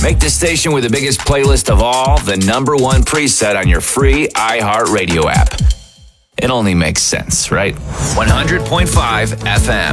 Make the station with the biggest playlist of all the number one preset on your free iHeartRadio app. It only makes sense, right? 100.5 FM.